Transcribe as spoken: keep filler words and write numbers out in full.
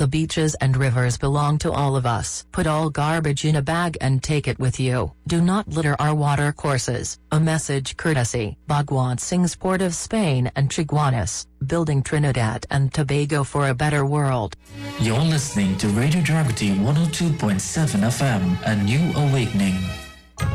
The beaches and rivers belong to all of us. Put all garbage in a bag and take it with you. Do not litter our water courses. A message courtesy Bhagwan Singh's Port of Spain and Chaguanas, building Trinidad and Tobago for a better world. You're listening to Radio Jagati one oh two point seven F M, A New Awakening.